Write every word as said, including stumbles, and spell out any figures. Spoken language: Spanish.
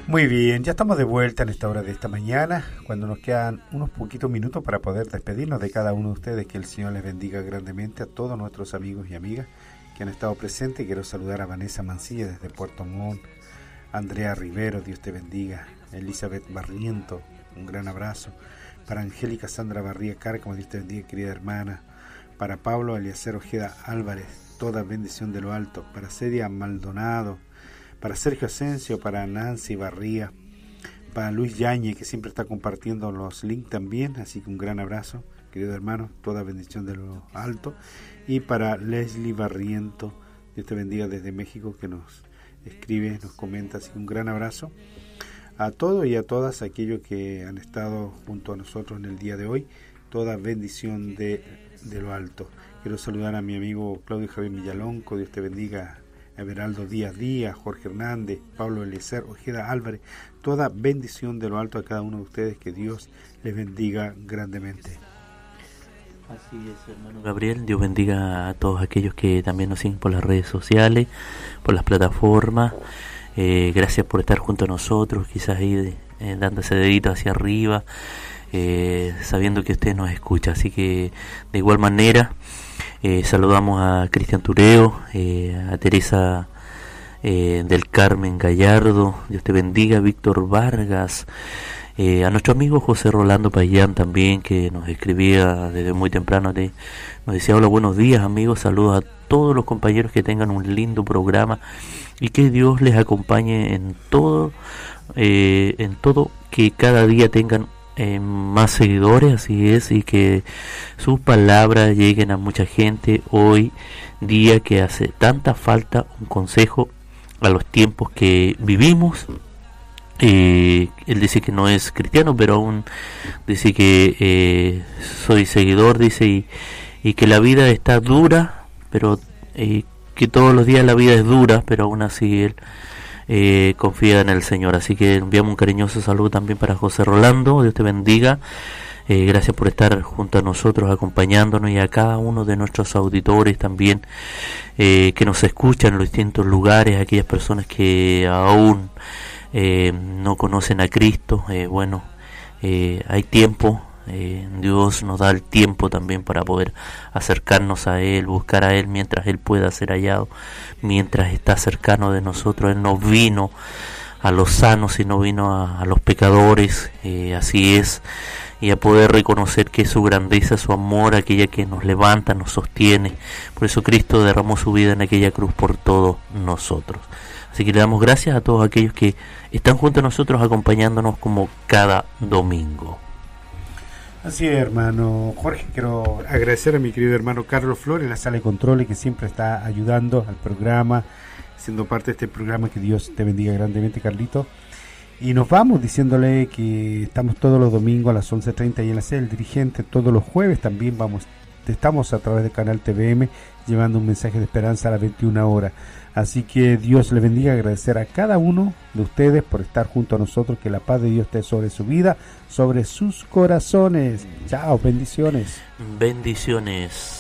Muy bien, ya estamos de vuelta en esta hora de esta mañana, cuando nos quedan unos poquitos minutos para poder despedirnos de cada uno de ustedes. Que el Señor les bendiga grandemente a todos nuestros amigos y amigas que han estado presentes. Quiero saludar a Vanessa Mancilla desde Puerto Montt, Andrea Rivero, Dios te bendiga, Elizabeth Barriento, un gran abrazo, para Angélica Sandra Barría Cárcamo, Dios te bendiga, querida hermana, para Pablo Eliezer Ojeda Álvarez, toda bendición de lo alto, para Celia Maldonado, para Sergio Asensio, para Nancy Barría, para Luis Yañe, que siempre está compartiendo los links también, así que un gran abrazo, querido hermano, toda bendición de lo alto, y para Leslie Barriento, Dios te bendiga desde México, que nos escribe, nos comenta, así que un gran abrazo a todos y a todas aquellos que han estado junto a nosotros en el día de hoy, toda bendición de, de lo alto. Quiero saludar a mi amigo Claudio Javier Villalonco, Dios te bendiga, Everaldo Díaz Díaz, Jorge Hernández, Pablo Eliezer Ojeda Álvarez, toda bendición de lo alto a cada uno de ustedes, que Dios les bendiga grandemente. Así es, hermano Gabriel, Dios bendiga a todos aquellos que también nos siguen por las redes sociales, por las plataformas. Eh, gracias por estar junto a nosotros, quizás ahí de, eh, dando ese dedito hacia arriba, eh, sabiendo que usted nos escucha. Así que de igual manera eh, saludamos a Cristian Tureo, eh, a Teresa eh, del Carmen Gallardo, Dios te bendiga, Víctor Vargas, eh, a nuestro amigo José Rolando Payán también, que nos escribía desde muy temprano, de, nos decía: hola, buenos días amigos, saludos a todos los compañeros, que tengan un lindo programa y que Dios les acompañe en todo, eh, en todo, que cada día tengan eh, más seguidores, así es, y que sus palabras lleguen a mucha gente hoy día, que hace tanta falta un consejo a los tiempos que vivimos. Eh, él dice que no es cristiano, pero aún dice que eh, soy seguidor, dice, y, y que la vida está dura, pero eh, que todos los días la vida es dura, pero aún así él eh, confía en el Señor. Así que enviamos un cariñoso saludo también para José Rolando, Dios te bendiga, eh, gracias por estar junto a nosotros, acompañándonos, y a cada uno de nuestros auditores también, eh, que nos escuchan en los distintos lugares, aquellas personas que aún eh, no conocen a Cristo. Eh, bueno, eh, hay tiempo. Eh, Dios nos da el tiempo también para poder acercarnos a Él, buscar a Él mientras Él pueda ser hallado, mientras está cercano de nosotros. Él no vino a los sanos, sino vino a, a los pecadores, eh, así es, y a poder reconocer que es su grandeza, su amor, aquella que nos levanta, nos sostiene. Por eso Cristo derramó su vida en aquella cruz por todos nosotros. Así que le damos gracias a todos aquellos que están junto a nosotros, acompañándonos como cada domingo. Así es, hermano Jorge. Quiero agradecer a mi querido hermano Carlos Flores en la sala de controles, que siempre está ayudando al programa, siendo parte de este programa. Que Dios te bendiga grandemente, Carlito. Y nos vamos diciéndole que estamos todos los domingos a las once treinta y en la sede del dirigente. Todos los jueves también vamos, estamos a través del canal T V M llevando un mensaje de esperanza a las veintiuna horas. Así que Dios le bendiga, agradecer a cada uno de ustedes por estar junto a nosotros, que la paz de Dios esté sobre su vida, sobre sus corazones. Chao, bendiciones. Bendiciones.